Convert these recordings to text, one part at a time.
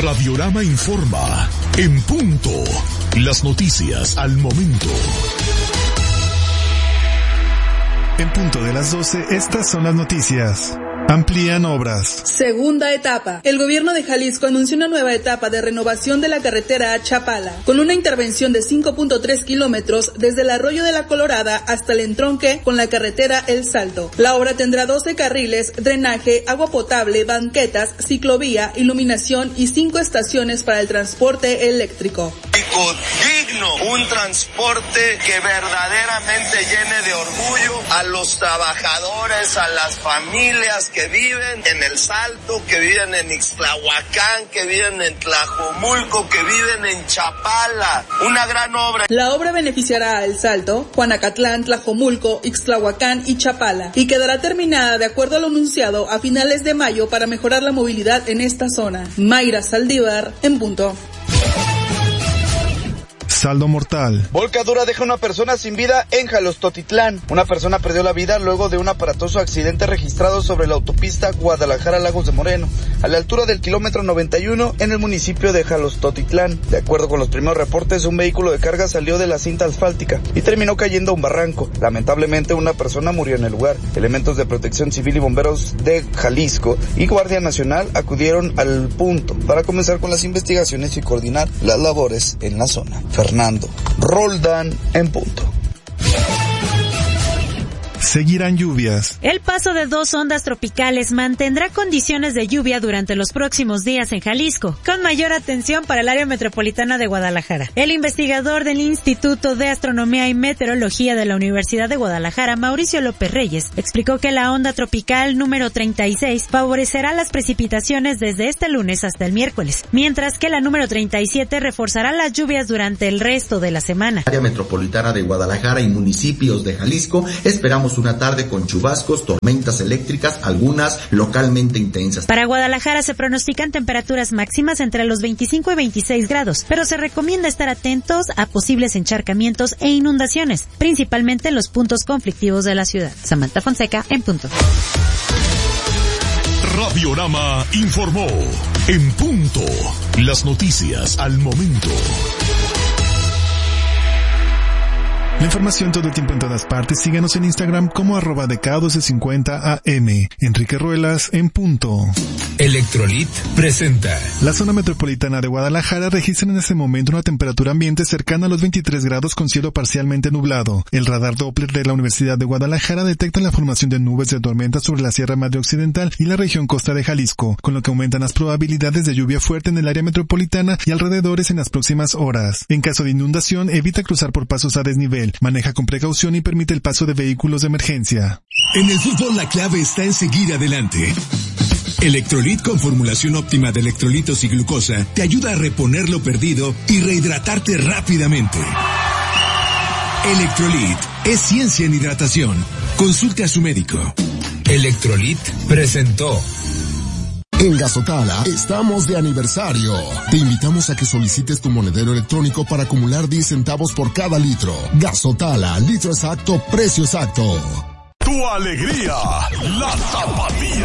Radiorama informa. En punto. Las noticias al momento. En punto de las 12, estas son las noticias. Amplían obras. Segunda etapa. El gobierno de Jalisco anunció una nueva etapa de renovación de la carretera a Chapala, con una intervención de 5.3 kilómetros desde el Arroyo de la Colorada hasta el entronque con la carretera El Salto. La obra tendrá 12 carriles, drenaje, agua potable, banquetas, ciclovía, iluminación y 5 estaciones para el transporte eléctrico. Digno, un transporte que verdaderamente llene de orgullo a los trabajadores, a las familias que viven en El Salto, que viven en Ixtlahuacán, que viven en Tlajomulco, que viven en Chapala. Una gran obra. La obra beneficiará a El Salto, Juanacatlán, Tlajomulco, Ixtlahuacán y Chapala, y quedará terminada de acuerdo a lo anunciado a finales de mayo para mejorar la movilidad en esta zona. Mayra Saldívar, en punto. Saldo mortal. Volcadura deja una persona sin vida en Jalostotitlán. Una persona perdió la vida luego de un aparatoso accidente registrado sobre la autopista Guadalajara-Lagos de Moreno, a la altura del kilómetro 91 en el municipio de Jalostotitlán. De acuerdo con los primeros reportes, un vehículo de carga salió de la cinta asfáltica y terminó cayendo a un barranco. Lamentablemente, una persona murió en el lugar. Elementos de Protección Civil y bomberos de Jalisco y Guardia Nacional acudieron al punto para comenzar con las investigaciones y coordinar las labores en la zona. Fernando Roldán, en punto. Seguirán lluvias. El paso de 2 ondas tropicales mantendrá condiciones de lluvia durante los próximos días en Jalisco, con mayor atención para el área metropolitana de Guadalajara. El investigador del Instituto de Astronomía y Meteorología de la Universidad de Guadalajara, Mauricio López Reyes, explicó que la onda tropical número 36 favorecerá las precipitaciones desde este lunes hasta el miércoles, mientras que la número 37 reforzará las lluvias durante el resto de la semana. Área metropolitana de Guadalajara y municipios de Jalisco, esperamos una tarde con chubascos, tormentas eléctricas, algunas localmente intensas. Para Guadalajara se pronostican temperaturas máximas entre los 25 y 26 grados, pero se recomienda estar atentos a posibles encharcamientos e inundaciones, principalmente en los puntos conflictivos de la ciudad. Samantha Fonseca, en punto. Radiorama informó. En punto. Las noticias al momento. La información todo el tiempo en todas partes. Síganos en Instagram como @decado1250am. Enrique Ruelas, en punto. Electrolit presenta. La zona metropolitana de Guadalajara registra en este momento una temperatura ambiente cercana a los 23 grados con cielo parcialmente nublado. El radar Doppler de la Universidad de Guadalajara detecta la formación de nubes de tormenta sobre la Sierra Madre Occidental y la región costa de Jalisco, con lo que aumentan las probabilidades de lluvia fuerte en el área metropolitana y alrededores en las próximas horas. En caso de inundación, evita cruzar por pasos a desnivel. Maneja con precaución y permite el paso de vehículos de emergencia. En el fútbol la clave está en seguir adelante. Electrolit con formulación óptima de electrolitos y glucosa te ayuda a reponer lo perdido y rehidratarte rápidamente. Electrolit es ciencia en hidratación. Consulte a su médico. Electrolit presentó. En Gasotala estamos de aniversario. Te invitamos a que solicites tu monedero electrónico para acumular 10 centavos por cada litro. Gasotala, litro exacto, precio exacto. Tu alegría, la Tapatía.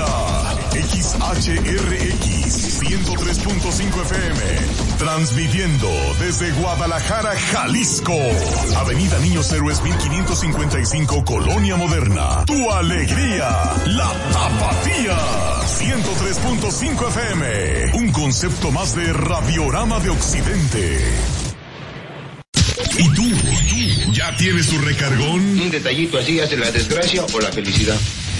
XHRX 103.5 FM. Transmitiendo desde Guadalajara, Jalisco. Avenida Niños Héroes 1555, Colonia Moderna. Tu alegría, la Tapatía. 103.5 FM. Un concepto más de Radiorama de Occidente. ¿Y tú? ¿Ya tienes tu recargón? Un detallito así hace la desgracia o la felicidad.